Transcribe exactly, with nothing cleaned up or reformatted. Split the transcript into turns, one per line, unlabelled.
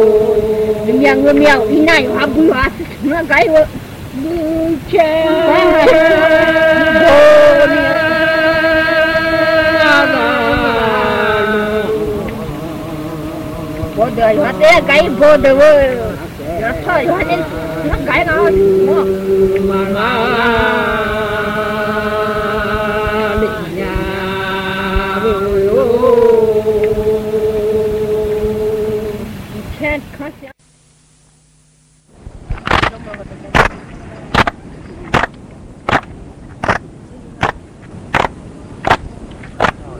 miang miang inai habu has na gai wo che bodoh mate gai bodoh wo ya thoi hanin na gai na mo mala linya wo can't cut